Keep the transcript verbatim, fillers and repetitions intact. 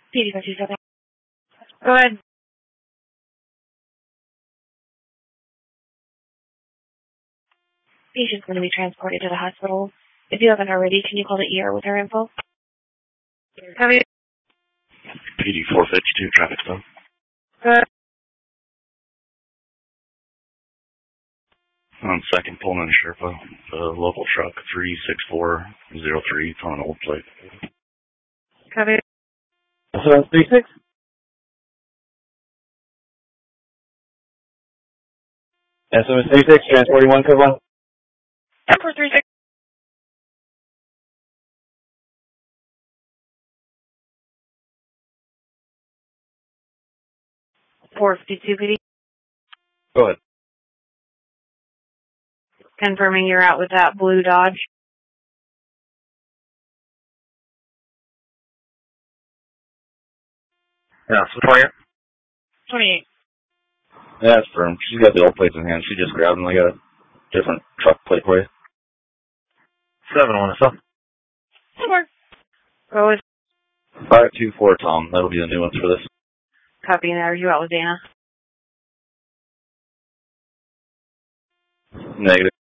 P D five two seven. Go ahead. Patient's going to be transported to the hospital. If you haven't already, can you call the E R with her info? Have you? P D four fifty-two, traffic stop. Go ahead. On second, Pullman Sherpa, the local truck, three six four zero three, it's on an old plate. Copy. seven three six? S M S three six, transporting one, code one. four three six. four fifty-two, P D. Go ahead. Confirming you're out with that blue Dodge. Yeah, so twenty-eight. twenty-eight. Yeah, that's firm. She's got the old plates in hand. She just grabbed them. I got a different truck plate for you. seven one, so. Four. Go with. five two four, Tom. That'll be the new ones for this. Copy. Now, are you out with Dana? Negative.